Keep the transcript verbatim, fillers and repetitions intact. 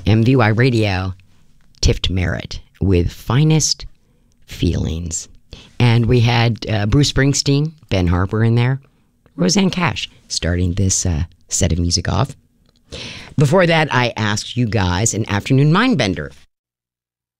M V Y Radio, Tift Merritt with Finest Feelings. And we had uh, Bruce Springsteen, Ben Harper in there, Rosanne Cash starting this uh, set of music off. Before that, I asked you guys an afternoon mind bender.